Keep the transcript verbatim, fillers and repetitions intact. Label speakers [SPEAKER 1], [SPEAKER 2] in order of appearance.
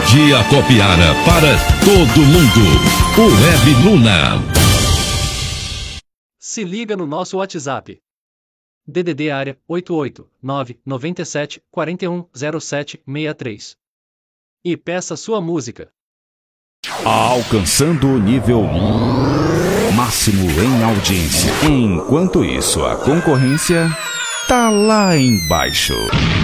[SPEAKER 1] de Acopiara para todo mundo. O Web Luna.
[SPEAKER 2] Se liga no nosso WhatsApp. D D D área oito oito nove nove sete quatro um zero sete seis três. E peça sua música.
[SPEAKER 3] Alcançando o nível máximo em audiência. Enquanto isso, a concorrência tá lá embaixo.